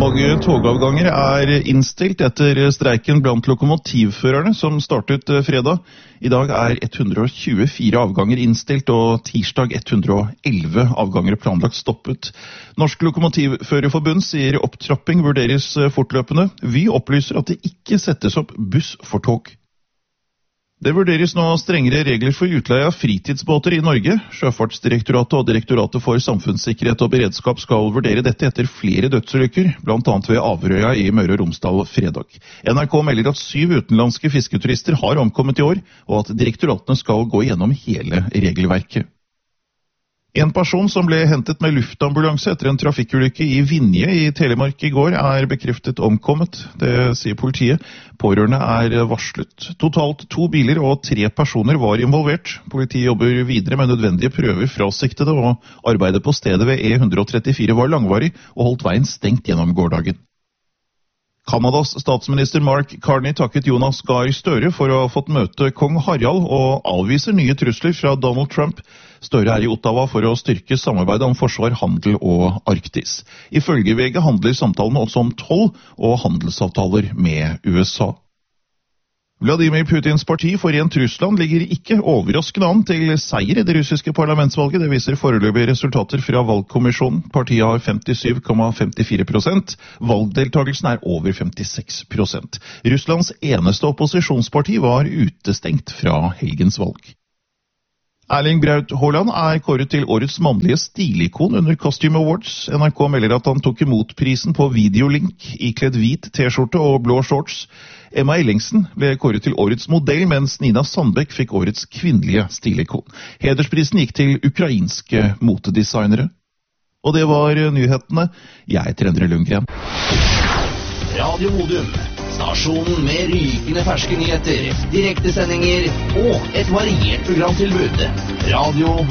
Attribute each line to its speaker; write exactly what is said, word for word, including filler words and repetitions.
Speaker 1: Mange togavganger er innstilt etter streiken blant lokomotivførerne som startet fredag. I dag er ett hundre og tjuefire avganger innstilt, og tirsdag ett hundre og elleve avganger planlagt stoppet. Norsk Lokomotivførerforbund sier opptrapping vurderes fortløpende. Vy opplyser at det ikke settes opp buss for tog. Det vurderes nå strengere regler for utleie av fritidsbåter i Norge. Sjøfartsdirektoratet og Direktoratet for samfunnssikkerhet og beredskap skal vurdere dette etter flere dødsulykker, blant annet ved Averøya i Møre og Romsdal fredag. N R K melder at syv utenlandske fisketurister har omkommet i år, og at direktoratene skal gå gjennom hele regelverket. En person som ble hentet med luftambulanse etter en trafikkulykke i Vinje i Telemark i går er bekreftet omkommet. Det sier politiet. Pårørende er varslet. Totalt to biler og tre personer var involvert. Politiet jobber videre med nødvendige prøver fra siktede, og arbeidet på stedet ved E ett trettifire var langvarig og holdt veien stengt gjennom gårsdagen. Kanadas statsminister Mark Carney takket Jonas Gahr Støre for å ha fått møte kong Harald og avviser nye trusler fra Donald Trump. Støre er i Ottawa for å styrke samarbeidet om forsvar, handel og Arktis. Ifølge V G handler samtalene også om toll og handelsavtaler med U S A. Vladimir Putins parti Forent Russland ligger ikke overraskende an til seier i det russiske parlamentsvalget. Det viser foreløpige resultater fra valgkommisjonen. Partiet har femtisyv komma femtifire prosent. Valgdeltagelsen er over femtiseks prosent. Russlands eneste opposisjonsparti var utestengt fra helgens valg. Erling Braut Haaland er kåret til årets mannlige stilikon under Costume Awards. N R K melder at han tok imot prisen på videolink, ikledd hvit t-skjorte og blå shorts. Emma Ellingsen ble kåret til årets modell, mens Nina Sandbeck fikk årets kvinnelige stilikon. Hedersprisen gikk til ukrainske motedesignere. Og det var nyhetene. Jeg heter Endre Lundgren.
Speaker 2: Radio Modum. Stasjonen med rykende ferske nyheter, direktesendinger og et variert programtilbud. Radio